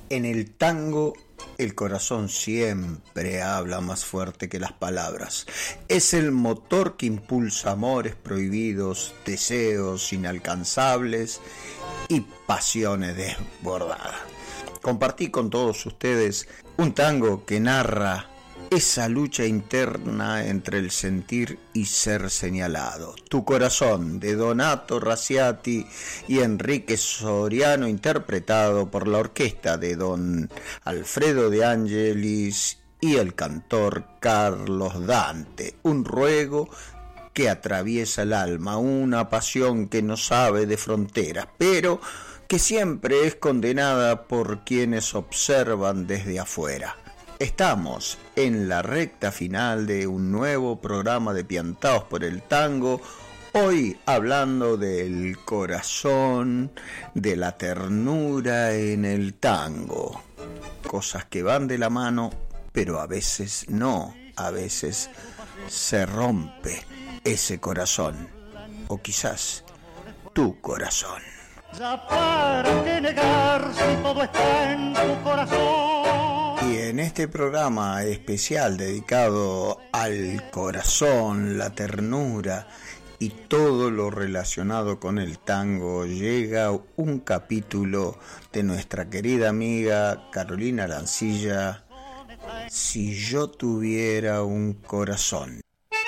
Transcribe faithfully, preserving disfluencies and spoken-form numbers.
En el tango, el corazón siempre habla más fuerte que las palabras. Es el motor que impulsa amores prohibidos, deseos inalcanzables y pasiones desbordadas. Compartí con todos ustedes un tango que narra esa lucha interna entre el sentir y ser señalado. Tu corazón, de Donato Raciati y Enrique Soriano, interpretado por la orquesta de don Alfredo de Angelis y el cantor Carlos Dante. Un ruego que atraviesa el alma, una pasión que no sabe de fronteras, pero que siempre es condenada por quienes observan desde afuera. Estamos en la recta final de un nuevo programa de Piantados por el Tango, hoy hablando del corazón, de la ternura en el tango. Cosas que van de la mano, pero a veces no, a veces se rompe ese corazón, o quizás tu corazón. Ya para qué negar si todo está en tu corazón. Y en este programa especial dedicado al corazón, la ternura y todo lo relacionado con el tango, llega un capítulo de nuestra querida amiga Carolina Arancilla, Si yo tuviera un corazón.